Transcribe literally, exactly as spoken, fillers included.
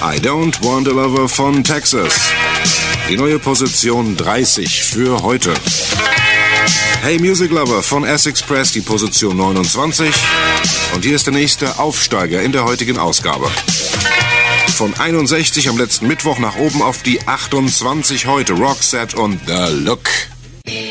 I Don't Want a Lover von Texas. Die neue Position dreißig für heute. Hey Music Lover von S-Express, die Position neunundzwanzig. Und hier ist der nächste Aufsteiger in der heutigen Ausgabe. Von einundsechzig am letzten Mittwoch nach oben auf die achtundzwanzig heute. Roxette und The Look.